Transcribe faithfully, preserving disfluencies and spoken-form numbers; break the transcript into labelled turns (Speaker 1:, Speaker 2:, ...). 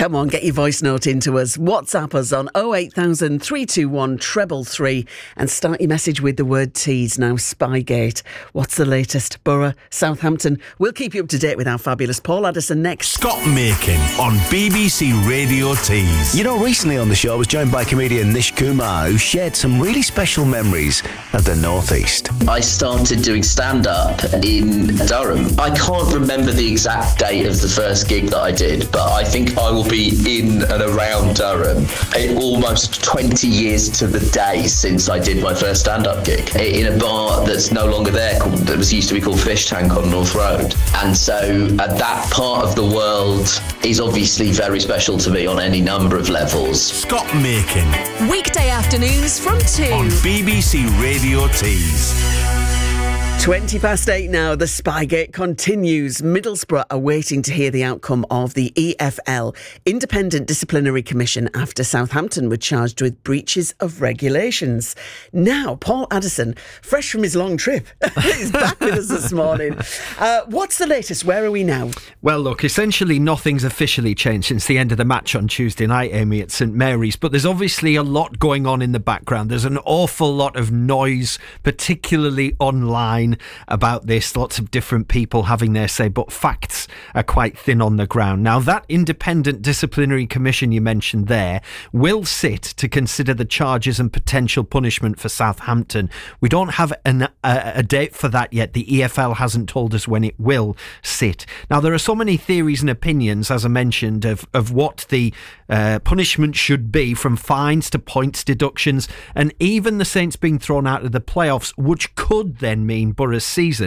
Speaker 1: Come on, get your voice note into us. WhatsApp us on oh eight thousand, three two one, three three three and start your message with the word tease. Now, Spygate. What's the latest? Borough, Southampton. We'll keep you up to date with our fabulous Paul Addison next.
Speaker 2: Scott Makin on B B C Radio Tees.
Speaker 3: You know, recently on the show I was joined by comedian Nish Kumar, who shared some really special memories of the North East.
Speaker 4: I started doing stand-up in Durham. I can't remember the exact date of the first gig that I did, but I think I will be in and around Durham. It, almost twenty years to the day since I did my first stand-up gig in a bar that's no longer there, called, that was used to be called Fish Tank on North Road. And so uh, that part of the world is obviously very special to me on any number of levels.
Speaker 2: Scott Makin.
Speaker 5: Weekday afternoons from two.
Speaker 2: On B B C Radio Tees.
Speaker 1: twenty past eight now, the Spygate continues. Middlesbrough are waiting to hear the outcome of the E F L Independent Disciplinary Commission after Southampton were charged with breaches of regulations. Now, Paul Addison, fresh from his long trip, is back with us this morning. Uh, what's the latest? Where are we now?
Speaker 6: Well, look, essentially nothing's officially changed since the end of the match on Tuesday night, Amy, at St Mary's, but there's obviously a lot going on in the background. There's an awful lot of noise, particularly online, about this. Lots of different people having their say, but facts are quite thin on the ground. Now, that independent disciplinary commission you mentioned there will sit to consider the charges and potential punishment for Southampton. We don't have an, a, a date for that yet. The E F L hasn't told us when it will sit. Now, there are so many theories and opinions, as I mentioned, of, of what the uh, punishment should be, from fines to points deductions, and even the Saints being thrown out of the playoffs, which could then mean Borough's season